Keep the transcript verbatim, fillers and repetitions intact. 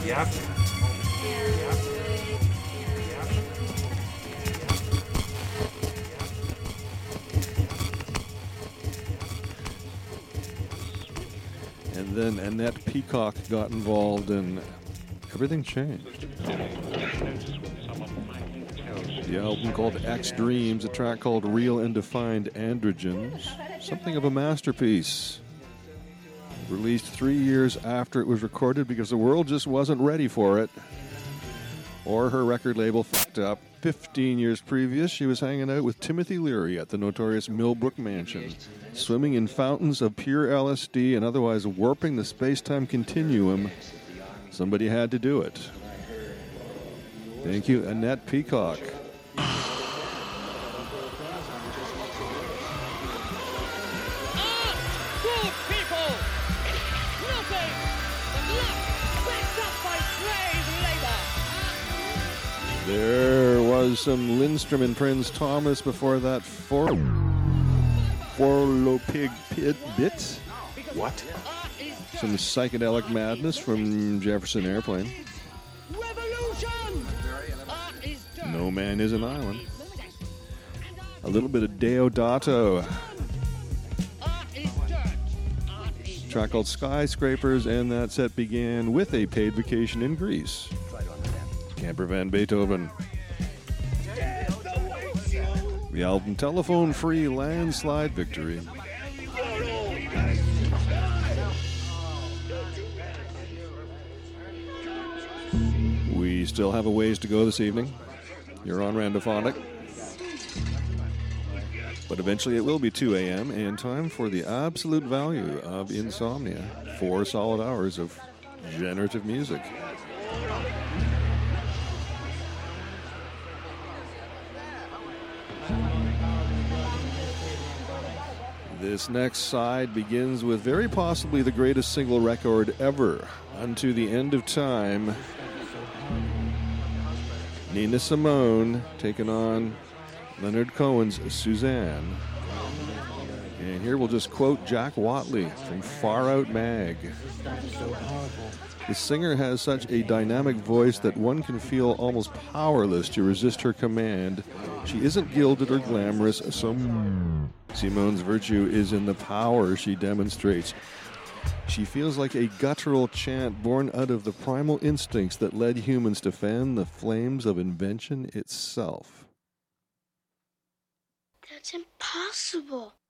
Yep. And then Annette Peacock got involved and everything changed. The album called X Dreams, a track called Real and Defined Androgens, something of a masterpiece. Released three years after it was recorded because the world just wasn't ready for it. Or her record label fucked up. Fifteen years previous, she was hanging out with Timothy Leary at the notorious Millbrook Mansion, swimming in fountains of pure L S D and otherwise warping the space-time continuum. Somebody had to do it. Thank you, Annette Peacock. There was some Lindstrom and Prince Thomas before that. For Forlo Pig Pit Bit. What? Some psychedelic madness from Jefferson Airplane. No Man is an Island. A little bit of Deodato. A track called Skyscrapers, and that set began with a paid vacation in Greece. Camper Van Beethoven. The album Telephone Free Landslide Victory. We still have a ways to go this evening. You're on Randophonic. But eventually it will be two a.m. and time for the absolute value of insomnia. Four solid hours of generative music. This next side begins with very possibly the greatest single record ever, Unto the End of Time. Nina Simone taking on Leonard Cohen's Suzanne. And here we'll just quote Jack Watley from Far Out Mag. The singer has such a dynamic voice that one can feel almost powerless to resist her command. She isn't gilded or glamorous, so Simone's virtue is in the power she demonstrates. She feels like a guttural chant born out of the primal instincts that led humans to fan the flames of invention itself. That's impossible.